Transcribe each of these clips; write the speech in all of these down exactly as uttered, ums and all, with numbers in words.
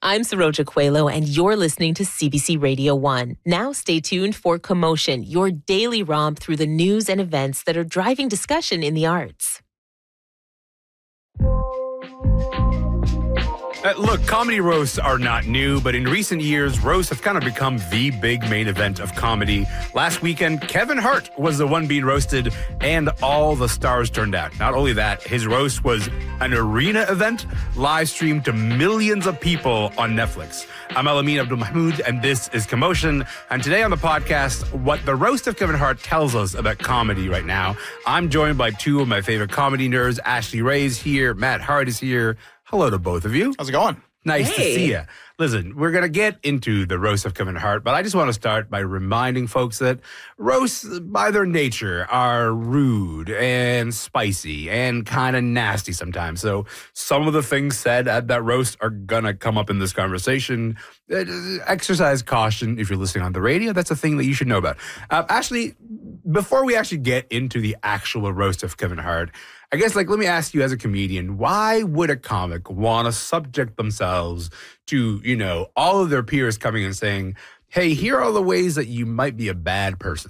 I'm Saroja Coelho, and you're listening to C B C Radio one. Now stay tuned for Commotion, your daily romp through the news and events that are driving discussion in the arts. Uh, look, comedy roasts are not new, but in recent years, roasts have kind of become the big main event of comedy. Last weekend, Kevin Hart was the one being roasted, and all the stars turned out. Not only that, his roast was an arena event, live streamed to millions of people on Netflix. I'm Alamin Abdul-Mahmoud, and this is Commotion. And today on the podcast, what the roast of Kevin Hart tells us about comedy right now. I'm joined by two of my favorite comedy nerds. Ashley Ray is here. Matt Hart is here. Hello to both of you. How's it going? Nice Hey. to see you. Listen, we're going to get into the roast of Kevin Hart, but I just want to start by reminding folks that roasts, by their nature, are rude and spicy and kind of nasty sometimes. So some of the things said at that roast are going to come up in this conversation. Uh, Exercise caution if you're listening on the radio. That's a thing that you should know about. Uh, Ashley, before we actually get into the actual roast of Kevin Hart, I guess, like, let me ask you as a comedian, why would a comic want to subject themselves to, you know, all of their peers coming and saying, hey, here are the ways that you might be a bad person?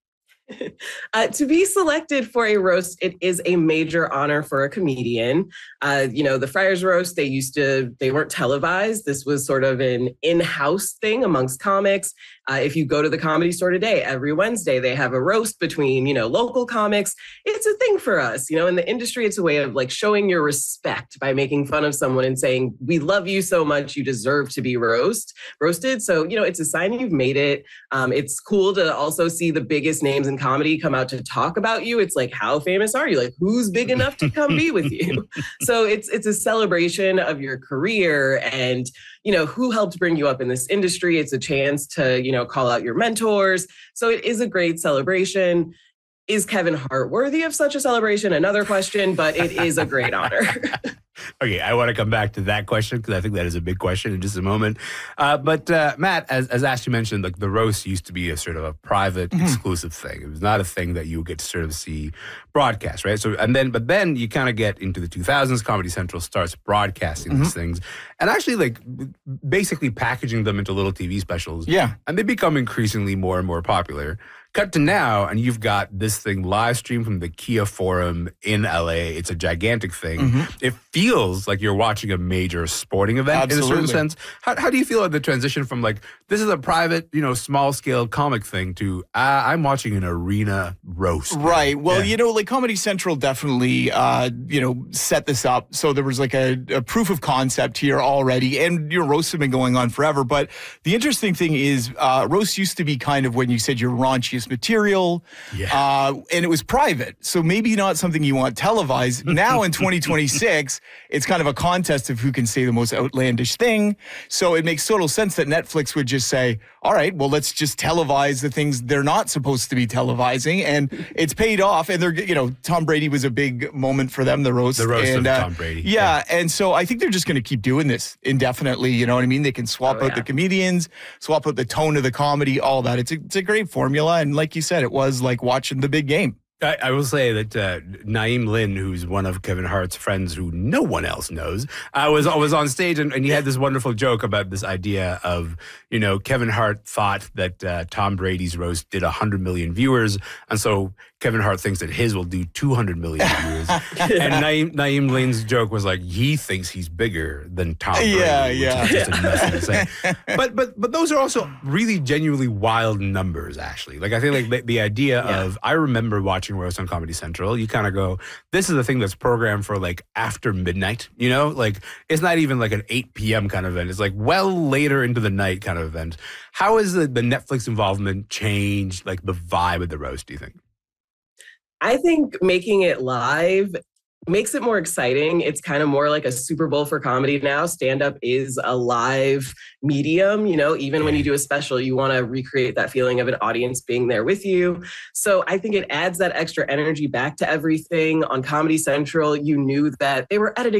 Uh, to be selected for a roast, it is a major honor for a comedian. Uh, you know, the Friars roast, they used to, they weren't televised. This was sort of an in-house thing amongst comics. Uh, if you go to the Comedy Store today, every Wednesday, they have a roast between, you know, local comics. It's a thing for us. You know, in the industry, it's a way of like showing your respect by making fun of someone and saying, we love you so much, you deserve to be roast, roasted. So, you know, it's a sign you've made it. Um, it's cool to also see the biggest names in comedy come out to talk about you. It's like, how famous are you? Like, who's big enough to come be with you? So it's it's a celebration of your career and, you know, who helped bring you up in this industry. It's a chance to, you know, call out your mentors. So it is a great celebration. Is Kevin Hart worthy of such a celebration? Another question, but it is a great honor. Okay, I want to come back to that question because I think that is a big question in just a moment. Uh, but uh, Matt, as, as Ashley mentioned, like the roast used to be a sort of a private, mm-hmm. exclusive thing. It was not a thing that you would get to sort of see broadcast, right? So, and then, but then you kind of get into the two thousands. Comedy Central starts broadcasting mm-hmm. these things and actually like basically packaging them into little T V specials. Yeah, and they become increasingly more and more popular. Cut to now, and you've got this thing live streamed from the Kia Forum in L A. It's a gigantic thing. Mm-hmm. It feels like you're watching a major sporting event Absolutely. in a certain sense. How, how do you feel about the transition from like, this is a private, you know, small scale comic thing to uh, I'm watching an arena roast? Right. Well, Yeah. you know, like Comedy Central definitely, uh, you know, set this up. So there was like a, a proof of concept here already, and your roasts have been going on forever. But the interesting thing is, uh, roasts used to be kind of when you said your raunchiest material, Yeah. uh, and it was private. So maybe not something you want televised. Now in twenty twenty-six, it's kind of a contest of who can say the most outlandish thing. So it makes total sense that Netflix would just say, all right, well, let's just televise the things they're not supposed to be televising. And it's paid off. And they're, you know, Tom Brady was a big moment for them, the roast. The roast and, of uh, Tom Brady. Yeah, yeah. And so I think they're just going to keep doing this indefinitely. You know what I mean? They can swap Oh, out yeah. the comedians, swap out the tone of the comedy, all that. It's a, it's a great formula. And like you said, it was like watching the big game. I, I will say that uh, Naeem Lynn, who's one of Kevin Hart's friends who no one else knows, uh, was, was on stage and, and he had this wonderful joke about this idea of, you know, Kevin Hart thought that uh, Tom Brady's roast did one hundred million viewers. And so Kevin Hart thinks that his will do two hundred million viewers. And Naeem, Naeem Lynn's joke was like, he thinks he's bigger than Tom Brady. Yeah, which yeah. is just a mess to say. But, but, but those are also really genuinely wild numbers, Ashley. Like, I think like the, the idea Yeah. of, I remember watching roast on Comedy Central, you kind of go, this is a thing that's programmed for like after midnight, you know, like it's not even like an eight p.m. kind of event. It's like well later into the night kind of event. How has the, the Netflix involvement changed like the vibe of the roast, do you think? I think making it live makes it more exciting. It's kind of more like a Super Bowl for comedy now. Stand-up is a live medium, you know, even when you do a special, you want to recreate that feeling of an audience being there with you. So I think it adds that extra energy back to everything. On Comedy Central, you knew that they were editing